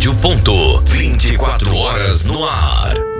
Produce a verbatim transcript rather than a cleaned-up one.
Rádio Ponto, vinte e quatro horas no ar.